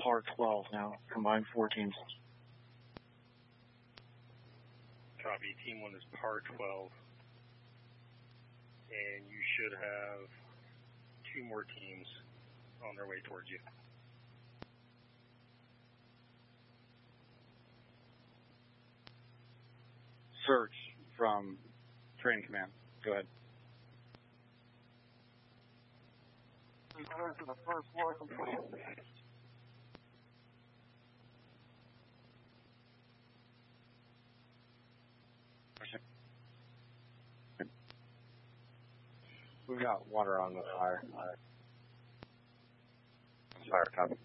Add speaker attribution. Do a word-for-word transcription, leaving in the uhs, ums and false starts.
Speaker 1: par twelve now, combined four teams.
Speaker 2: Copy. Team one is par twelve. And you should have two more teams on their way towards you.
Speaker 1: Search from training command. Go ahead.
Speaker 3: Return to the first floor complete.
Speaker 4: We've got water on the fire. Fire, copy.